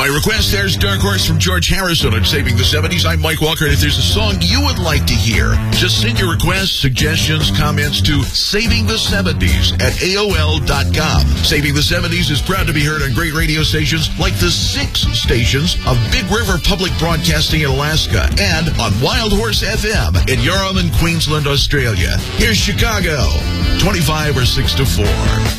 My request, there's Dark Horse from George Harrison on Saving the 70s. I'm Mike Walker, and if there's a song you would like to hear, just send your requests, suggestions, comments to savingthe70s@AOL.com. Saving the 70s is proud to be heard on great radio stations like the 6 stations of Big River Public Broadcasting in Alaska and on Wild Horse FM in Yarram, Queensland, Australia. Here's Chicago, 25 or 6 to 4.